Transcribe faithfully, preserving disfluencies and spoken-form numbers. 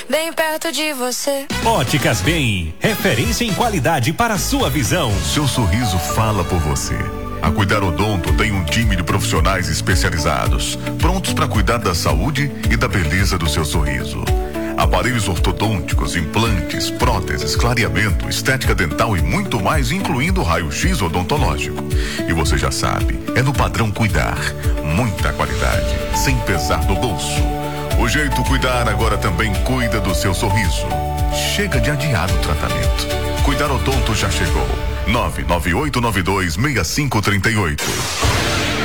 bem perto de você. Óticas Bem, referência em qualidade para a sua visão. Seu sorriso fala por você. A Cuidar Odonto tem um time de profissionais especializados, prontos para cuidar da saúde e da beleza do seu sorriso. Aparelhos ortodônticos, implantes, próteses, clareamento, estética dental e muito mais, incluindo raio-x odontológico. E você já sabe, é no padrão Cuidar. Muita qualidade, sem pesar no bolso. O jeito Cuidar agora também cuida do seu sorriso. Chega de adiar o tratamento. Cuidar Odonto já chegou. nove nove oito nove dois seis cinco três oito.